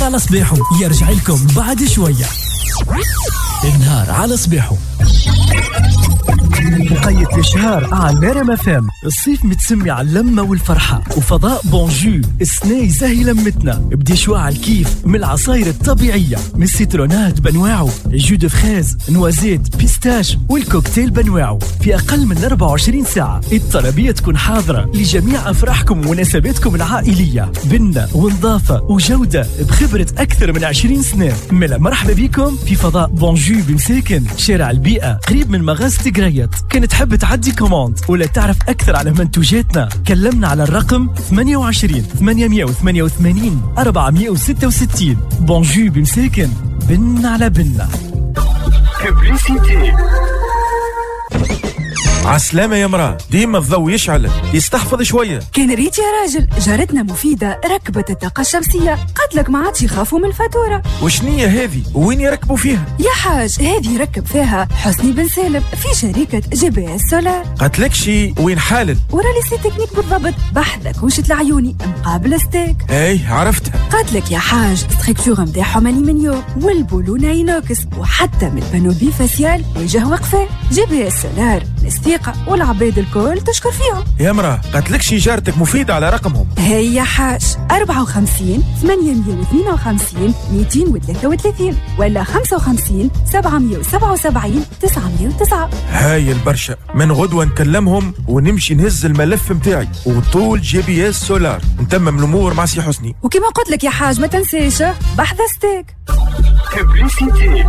على صباحو يرجع لكم بعد شوية. النهار على صباحو مقيد الشهر على ريم اف ام. الصيف متسمي على اللمة والفرحة، وفضاء بونجو السنة يزهي لمتنا بدي شوى على الكيف من العصاير الطبيعية، من السيترونات بنواعه، الجو دو فريز، نوازيت، بيستاش، والكوكتيل بنواعه. في أقل من 24 ساعة الطلبية تكون حاضرة لجميع أفراحكم ومناسباتكم العائلية، بنة ونظافة وجودة بخبرة أكثر من 20 سنة. ملا مرحبا بكم في فضاء بونجو بمساكن شارع البيئة قريب من مغازة قريت. كنت تحب تعدي كوموند ولا تعرف أكثر على منتوجاتنا؟ كلمنا على الرقم 28 888 466. بونجو بمساكن، بن على بنا. ببليسيتي. عالسلامة يا مراه، ديما الضوء يشعل، يستحفظ شوية. كان ريت يا راجل، جارتنا مفيدة ركبت الطاقة الشمسية، قالت لك ما عادش يخافوا من الفاتورة. وشنية هذه؟ وين يركبوا فيها؟ يا حاج هذه يركب فيها حسني بن سالم في شركة GPS سولار. قالت لك شي وين حالل؟ ورا لي سي تكنيك بالضبط، بحذك وشة العيوني مقابل ستيك. اي عرفتها. قالت لك يا حاج ستركتور مداحهم ألمنيوم والبولونة اينوكس، وحتى من البانو بيفاسيال وجه وقفة. GPS سولار الثقة والعباد الكل تشكر فيهم. يا مراه قالت لك شي جارتك مفيدة على رقمهم؟ هيا حاج 54 852 233 ولا 55 777 909. هاي البرشا، من غدوة نكلمهم ونمشي نهز الملف متاعي وطول GPS سولار نتمم الأمور مع سي حسني. وكما قلت لك يا حاج ما تنساش بحث ستيك. ببليسيتي.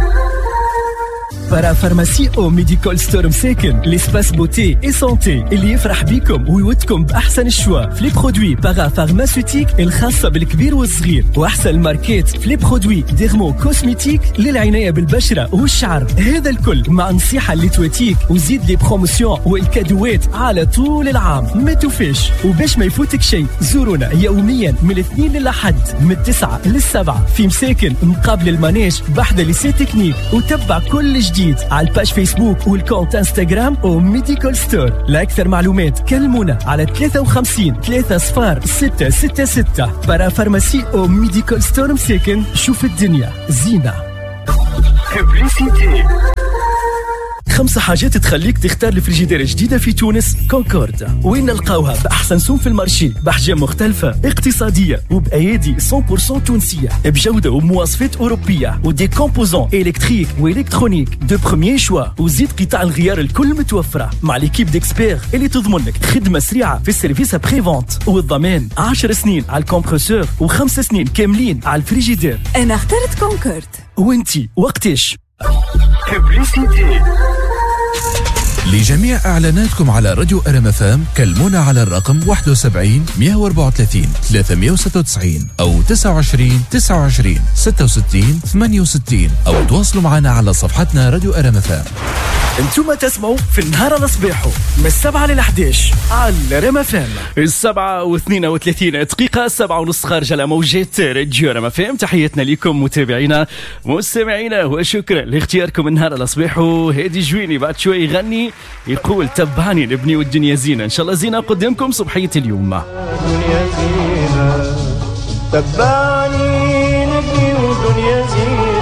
بارا فارماسي او ميديكال ستور مساكن، ليسباس بوتي اي سانتي اللي يفرح بيكم ويودكم باحسن الشوا في لي برودوي بارا فارماسيوتيك الخاصه بالكبير والصغير، واحسن الماركات في لي برودوي ديرمو كوسميتيك للعنايه بالبشره والشعر. هذا الكل مع نصيحه اللي تواتيك، وزيد لي بروموسيون والكادوات على طول العام. ما توفيش، وباش ما يفوتك شيء زورونا يوميا من الاثنين للأحد من 9 ل7 في مساكن مقابل المانيج بحذا لي سي تكنيك، وتبع كل جديد على الباج فيسبوك والكونت انستغرام او ميديكال ستور. لأكثر معلومات كلمونا على 53 3 صفار 666. بارا فارماسي او ميديكال ستور مساكن، شوف الدنيا زينة. ببليسيتي. 5 حاجات تخليك تختار الفريجيدير جديدة في تونس. كونكورد، وين نلقاوها بأحسن سوم في المارشي، بأحجام مختلفة، اقتصادية، وبأيادي 100% تونسية، بجودة ومواصفات أوروبية، ودي كومبوزون إلكتريك وإلكترونيك دو بروميير شوا. وزيد قطع الغيار الكل متوفرة مع ليكيب ديكسبير اللي تضمن لك خدمة سريعة في السيرفيس ابري فونت، والضمان 10 سنين على الكمبرسور و5 سنين كاملين على الفريجيدير. أنا اخترت كونكورد، وانتي وقتاش؟ ببليسيتي. لجميع إعلاناتكم على راديو ريم اف ام كلمونا على الرقم 71 134 396 أو 29 29 66 68 أو تواصلوا معنا على صفحتنا راديو ريم اف ام. انتم تسمعوا في النهار على صباحو من 7 ل 11 على ريم اف ام. 7:32 دقيقة، 7:30 خارج على موجات راديو ريم اف ام. تحياتنا لكم متابعينا مستمعينا، وشكرا لاختياركم النهار على صباحو. هادي جويني بعد شوي يغني يقول تبعني نبني والدنيا زينة. ان شاء الله زينة قدامكم صبحية اليوم. الدنيا زينة، تبعني نبني والدنيا زينة.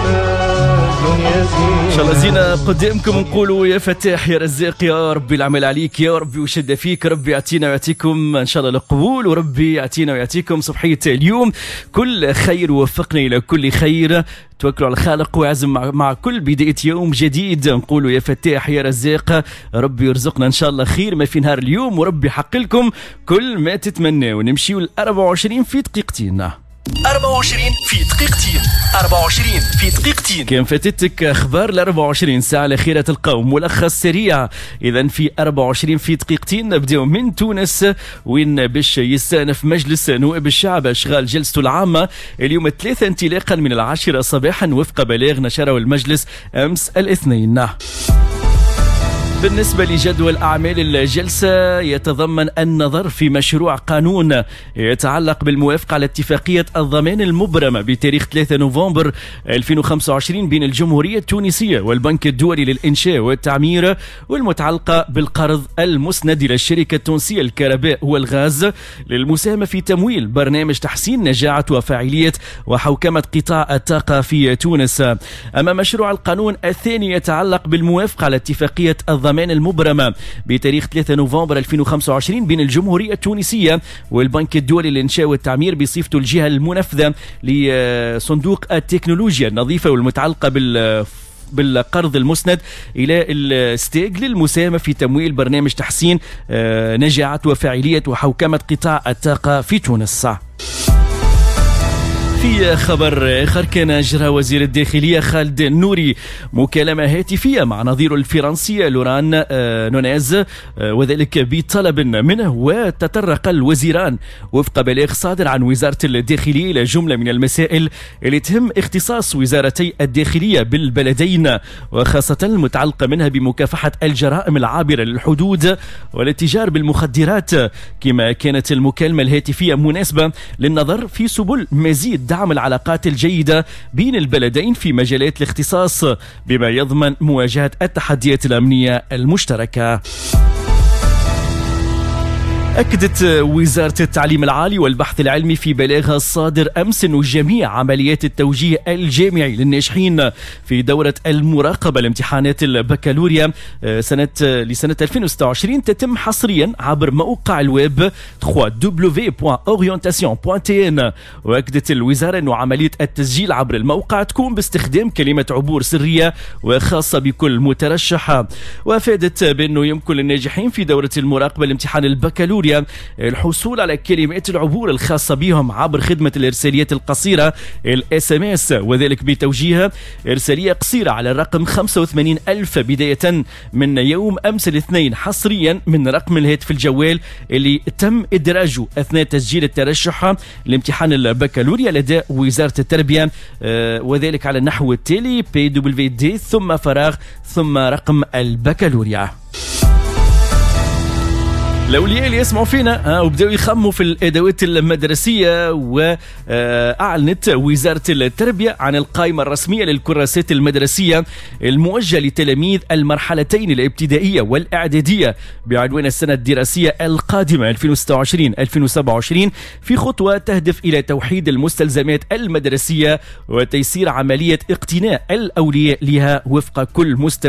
ان شاء الله زينة قدامكم. نقولوا يا فتاح يا رزاق يا ربي العمل عليك، يا ربي وشد فيك، ربي يعطينا ويعطيكم ان شاء الله القبول، وربي يعطينا ويعطيكم صبحية اليوم كل خير، ووفقنا الى كل خير. توكلوا على الخالق ويعزم مع كل بداية يوم جديد. نقولوا يا فتاح يا رزاق ربي يرزقنا ان شاء الله خير ما في نهار اليوم، وربي يحقق لكم كل ما تتمنوا. ونمشيوا ل 24 في دقيقتين. 24 في دقيقتين. 24 في دقيقتين. كان فاتتك اخبار ال 24 ساعه الاخيره تلقاو ملخص سريع. اذا في 24 في دقيقتين نبداو من تونس، وين باش يستأنف مجلس نواب الشعب اشغال جلسته العامه اليوم 3 انطلاقا من 10 صباحا وفق بلاغ نشره المجلس امس الاثنين. بالنسبة لجدول أعمال الجلسة يتضمن النظر في مشروع قانون يتعلق بالموافقة على اتفاقية الضمان المبرمة بتاريخ 3 نوفمبر 2025 بين الجمهورية التونسية والبنك الدولي للإنشاء والتعمير، والمتعلقة بالقرض المسند إلى الشركة التونسية للكهرباء والغاز للمساهمة في تمويل برنامج تحسين نجاعة وفاعلية وحوكمة قطاع الطاقة في تونس. أما مشروع القانون الثاني يتعلق بالموافقة على اتفاقية الضمان المبرمة بتاريخ 3 نوفمبر 2025 بين الجمهورية التونسية والبنك الدولي للإنشاء والتعمير بصفته الجهة المنفذة لصندوق التكنولوجيا النظيفة والمتعلقة بالقرض المسند إلى الستيج للمساهمة في تمويل برنامج تحسين نجاعة وفاعلية وحوكمة قطاع الطاقة في تونس. في خبر آخر، كان أجرى وزير الداخلية خالد النوري مكالمة هاتفية مع نظيره الفرنسي لوران نونيز، وذلك بطلب منه، وتطرق الوزيران وفق بلاغ صادر عن وزارة الداخلية إلى جملة من المسائل اللي تهم اختصاص وزارتي الداخلية بالبلدين، وخاصة المتعلقة منها بمكافحة الجرائم العابرة للحدود والاتجار بالمخدرات. كما كانت المكالمة الهاتفية مناسبة للنظر في سبل مزيد دعم العلاقات الجيدة بين البلدين في مجالات الاختصاص بما يضمن مواجهة التحديات الأمنية المشتركة. أكدت وزارة التعليم العالي والبحث العلمي في بلاغها الصادر أمس أن جميع عمليات التوجيه الجامعي للناجحين في دورة المراقبة لامتحانات البكالوريا لسنة 2026 تتم حصريا عبر موقع الويب www.orientation.tn. وأكدت الوزارة أن عملية التسجيل عبر الموقع تكون باستخدام كلمة عبور سرية وخاصة بكل مترشح. وأفادت بأنه يمكن للناجحين في دورة المراقبة لامتحان البكالوريا الحصول على كلمات العبور الخاصة بهم عبر خدمة الإرساليات القصيرة SMS، وذلك بتوجيه إرسالية قصيرة على الرقم 85,000 بداية من يوم أمس الاثنين، حصريا من رقم الهاتف الجوال اللي تم إدراجه أثناء تسجيل الترشح لامتحان البكالوريا لدى وزارة التربية، وذلك على النحو التالي: PWD ثم فراغ ثم رقم البكالوريا. الأولياء اللي يسمعوا فينا وبدأوا يخموا في الأدوات المدرسية، وأعلنت وزارة التربية عن القائمة الرسمية للكراسات المدرسية الموجهة لتلاميذ المرحلتين الابتدائية والإعدادية بعنوان السنة الدراسية القادمة 2026-2027، في خطوة تهدف إلى توحيد المستلزمات المدرسية وتيسير عملية اقتناء الأولياء لها وفق كل مستوى